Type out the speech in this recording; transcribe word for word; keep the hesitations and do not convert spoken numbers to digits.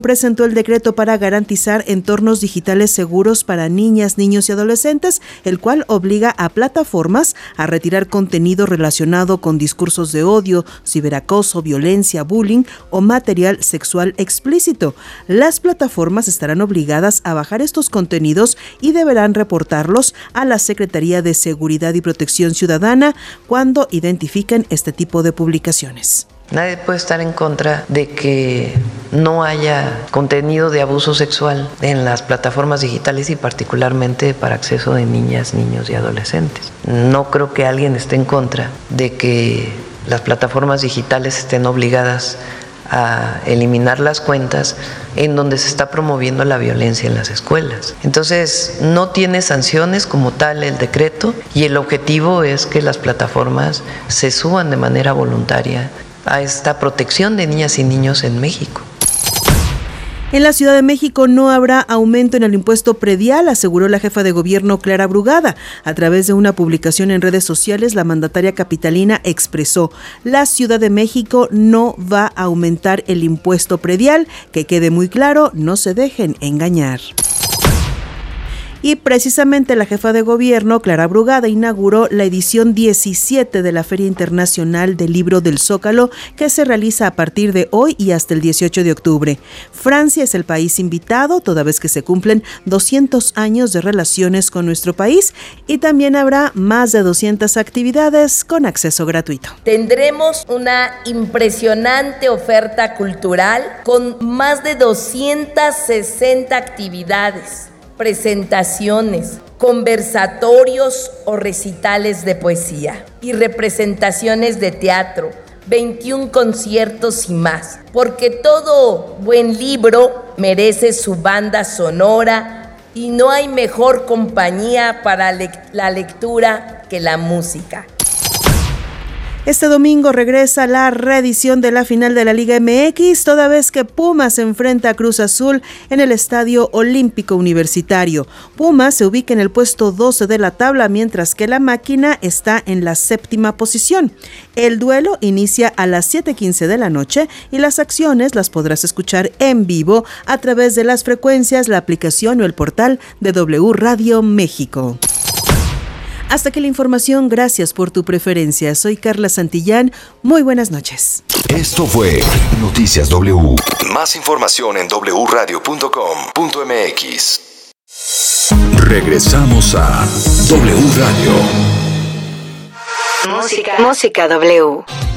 presentó el decreto para garantizar entornos digitales seguros para niñas, niños y adolescentes, el cual obliga a plataformas a retirar contenido relacionado con discursos de odio, ciberacoso, violencia, bullying o material sexual explícito. Las plataformas estarán obligadas a bajar estos contenidos y deberán reportarlos a la Secretaría de Seguridad y Protección Ciudadana cuando identifiquen este tipo de publicaciones. Nadie puede estar en contra de que no haya contenido de abuso sexual en las plataformas digitales y particularmente para acceso de niñas, niños y adolescentes. No creo que alguien esté en contra de que las plataformas digitales estén obligadas a eliminar las cuentas en donde se está promoviendo la violencia en las escuelas. Entonces, no tiene sanciones como tal el decreto y el objetivo es que las plataformas se suban de manera voluntaria a esta protección de niñas y niños en México. En la Ciudad de México no habrá aumento en el impuesto predial, aseguró la jefa de gobierno Clara Brugada. A través de una publicación en redes sociales, la mandataria capitalina expresó: la Ciudad de México no va a aumentar el impuesto predial, que quede muy claro, no se dejen engañar. Y precisamente la jefa de gobierno, Clara Brugada, inauguró la edición diecisiete de la Feria Internacional del Libro del Zócalo, que se realiza a partir de hoy y hasta el dieciocho de octubre. Francia es el país invitado, toda vez que se cumplen doscientos años de relaciones con nuestro país, y también habrá más de doscientas actividades con acceso gratuito. Tendremos una impresionante oferta cultural con más de doscientas sesenta actividades, presentaciones, conversatorios o recitales de poesía y representaciones de teatro, veintiún conciertos y más, porque todo buen libro merece su banda sonora y no hay mejor compañía para le- la lectura que la música. Este domingo regresa la reedición de la final de la Liga M X, toda vez que Pumas se enfrenta a Cruz Azul en el Estadio Olímpico Universitario. Pumas se ubica en el puesto doce de la tabla, mientras que la Máquina está en la séptima posición. El duelo inicia a las siete quince de la noche y las acciones las podrás escuchar en vivo a través de las frecuencias, la aplicación o el portal de W Radio México. Hasta aquí la información, gracias por tu preferencia. Soy Carla Santillán, muy buenas noches. Esto fue Noticias W. Más información en doble u radio punto com punto m x. Regresamos a W Radio. Música, música W.